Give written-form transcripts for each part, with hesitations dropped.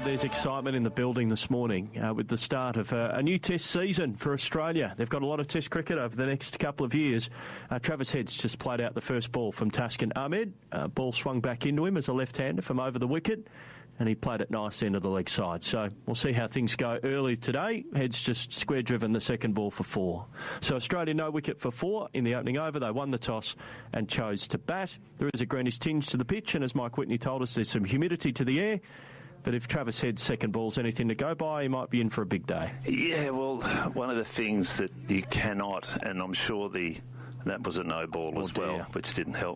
there's excitement in the building this morning with the start of a new test season for Australia. They've got a lot of test cricket over the next couple of years. Travis Head's just played out the first ball from Taskin Ahmed. Ball swung back into him as a left-hander from over the wicket, and he played it nice into the leg side. So we'll see how things go early today. Head's just square-driven the second ball for 4. So Australia no wicket for 4 in the opening over. They won the toss and chose to bat. There is a greenish tinge to the pitch, and as Mike Whitney told us, there's some humidity to the air. But if Travis Head's second ball's anything to go by, he might be in for a big day. Yeah, well, one of the things that you cannot, and I'm sure that was a no ball as well, which didn't help,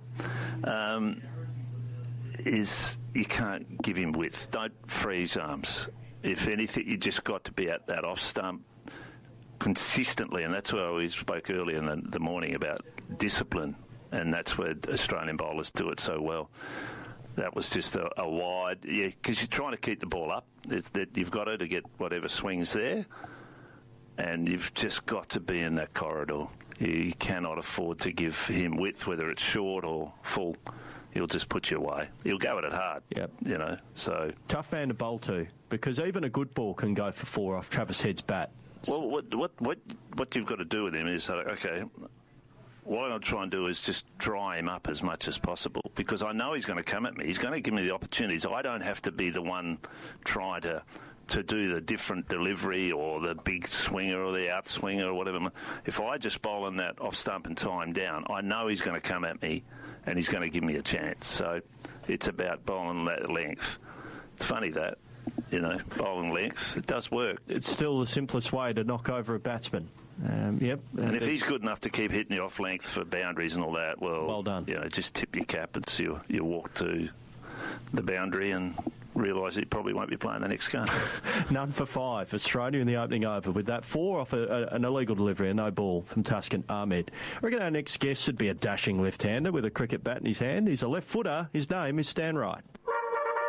is you can't give him width. Don't freeze arms. If anything, you just got to be at that off stump consistently, and that's where we spoke earlier in the morning about discipline, and that's where Australian bowlers do it so well. That was just a wide, because you're trying to keep the ball up. You've got to get whatever swings there, and you've just got to be in that corridor. You cannot afford to give him width, whether it's short or full. He'll just put you away. He'll go at it hard. Yep. So tough man to bowl to, because even a good ball can go for 4 off Travis Head's bat. Well, what you've got to do with him is, okay, what I'll try and do is just dry him up as much as possible, because I know he's going to come at me. He's going to give me the opportunities. I don't have to be the one trying to do the different delivery or the big swinger or the out swinger or whatever. If I just bowl in that off stump and tie him down, I know he's going to come at me and he's going to give me a chance. So it's about bowling that length. It's funny that, bowling length, it does work. It's still the simplest way to knock over a batsman. Yep. And if he's good enough to keep hitting you off length for boundaries and all that, well done. Just tip your cap and you walk to the boundary and realise that you probably won't be playing the next game. None for 5. Australia in the opening over with that 4 off an illegal delivery, a no ball from Taskin Ahmed. I reckon our next guest should be a dashing left-hander with a cricket bat in his hand. He's a left footer. His name is Stan Wright.